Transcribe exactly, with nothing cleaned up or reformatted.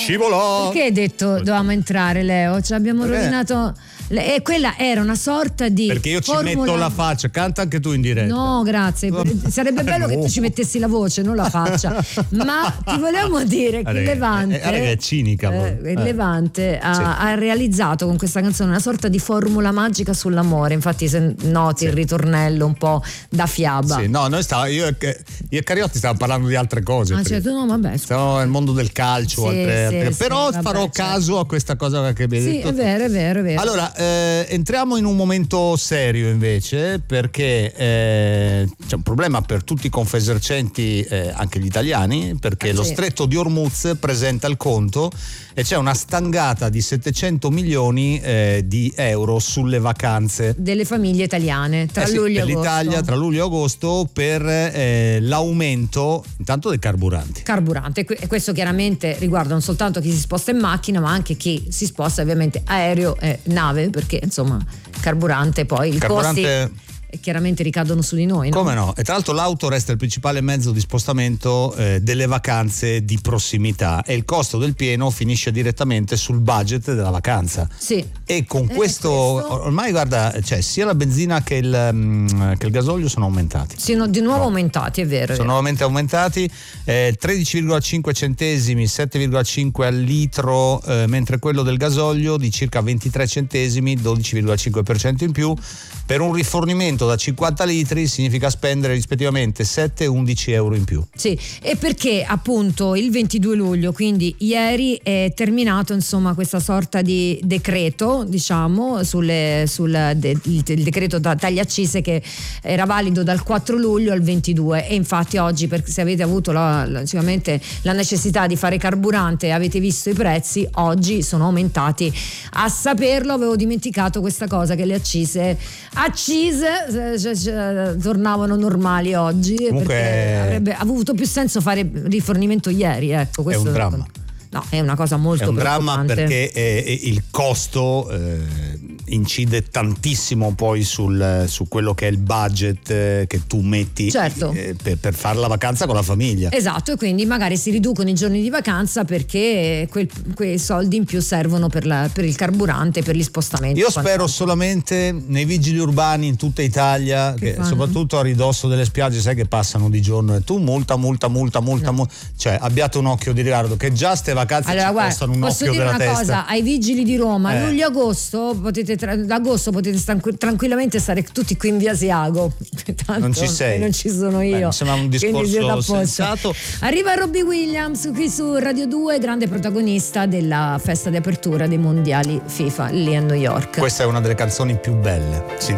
scivolò. Perché hai detto dovevamo entrare, Leo? Cioè abbiamo Perché? rovinato. E quella era una sorta di. Perché io ci formula... metto la faccia, canta anche tu in diretta. No, grazie. Sarebbe bello no. che tu ci mettessi la voce, non la faccia. Ma ti volevamo dire che il Levante. Eh, eh, è cinica. Eh, il eh. Levante ha, Sì. ha realizzato con questa canzone una sorta di formula magica sull'amore. Infatti, se noti Sì. il ritornello un po' da fiaba. Sì, no, noi stavo, io, io e Cariotti stavamo parlando di altre cose. Ah, certo, no, vabbè. Stiamo nel mondo del calcio, Sì, altre, sì, altre, sì, però vabbè, farò certo. caso a questa cosa che abbiamo Sì, detto. è vero, è vero, è vero. Allora, eh, entriamo in un momento serio invece, perché eh, c'è un problema per tutti i confesercenti, eh, anche gli italiani, perché Ah, lo sì. stretto di Hormuz presenta il conto e c'è una stangata di settecento milioni eh, di euro sulle vacanze Delle famiglie italiane tra Eh sì, luglio e per agosto. l'Italia tra luglio e agosto per eh, l'aumento intanto dei carburanti. Carburante, e questo chiaramente riguarda non soltanto chi si sposta in macchina, ma anche chi si sposta ovviamente aereo e nave, perché insomma carburante poi i Carburante... costi chiaramente ricadono su di noi, no? Come no? E tra l'altro l'auto resta il principale mezzo di spostamento eh, delle vacanze di prossimità e il costo del pieno finisce direttamente sul budget della vacanza. Sì. E con Eh, questo, questo- ormai guarda, cioè sia la benzina che il, mm, che il gasolio sono aumentati. Sono di nuovo No. aumentati, è vero. è Sono vero. nuovamente aumentati, eh, tredici virgola cinque centesimi, sette virgola cinque al litro, eh, mentre quello del gasolio di circa ventitré centesimi, dodici virgola cinque per cento in più. Per un rifornimento da cinquanta litri significa spendere rispettivamente sette e undici euro in più. Sì, e perché appunto il ventidue luglio, quindi ieri, è terminato insomma questa sorta di decreto, diciamo, sulle, sul de, il, il decreto da, tagli accise che era valido dal quattro luglio al ventidue, e infatti oggi, perché se avete avuto la, la, sicuramente la necessità di fare carburante e avete visto i prezzi, oggi sono aumentati. A saperlo avevo dimenticato questa cosa, che le accise accise cioè, cioè, tornavano normali oggi. Comunque perché avrebbe avuto più senso fare rifornimento ieri, ecco, questo è un dramma. No, è una cosa molto È un dramma preoccupante. perché eh, il costo eh, incide tantissimo poi sul, su quello che è il budget eh, che tu metti Certo. eh, per, per fare la vacanza con la famiglia. Esatto, e quindi magari si riducono i giorni di vacanza perché quel, quei soldi in più servono per, la, per il carburante, per gli spostamenti. Io spero solamente nei vigili urbani in tutta Italia, Che che fanno? soprattutto a ridosso delle spiagge, sai che passano di giorno e tu multa, multa, multa, multa, No. multa. Cioè abbiate un occhio di riguardo, che già ste vacanze Allora, ci guarda, costano un posso occhio dire della una testa. cosa ai vigili di Roma, Eh. luglio agosto potete tra, agosto potete stanqu- tranquillamente stare tutti qui in via Asiago. Tanto Non ci sei. non ci sono io. Beh, mi sembra un Quindi discorso siete a posto. sensato. Arriva Robbie Williams qui su Radio due, grande protagonista della festa di apertura dei mondiali FIFA lì a New York. Questa è una delle canzoni più belle. Si